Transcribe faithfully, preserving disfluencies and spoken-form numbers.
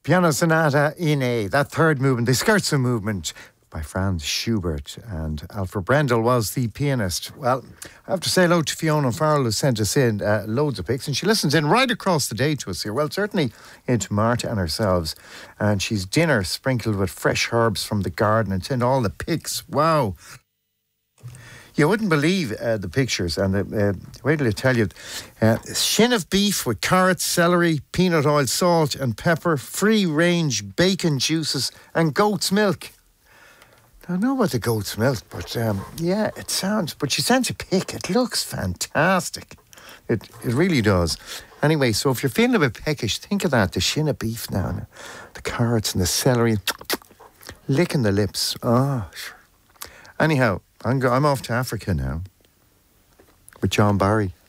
Piano Sonata in A, that third movement, the Scherzo movement by Franz Schubert, and Alfred Brendel was the pianist. Well, I have to say hello to Fiona Farrell, who sent us in uh, loads of pics, and she listens in right across the day to us here. Well, certainly into Marta and ourselves, and she's dinner sprinkled with fresh herbs from the garden and sent all the pics. Wow. You wouldn't believe uh, the pictures, and the, uh, wait till I tell you. Uh, shin of beef with carrots, celery, peanut oil, salt and pepper, free-range bacon juices and goat's milk. I don't know about the goat's milk, but um, yeah, it sounds... But she sent a pic. It looks fantastic. It it really does. Anyway, so if you're feeling a bit peckish, think of that. The shin of beef now, the carrots and the celery. Licking the lips. Oh, sure. Anyhow... I'm, go- I'm off to Africa now with John Barry.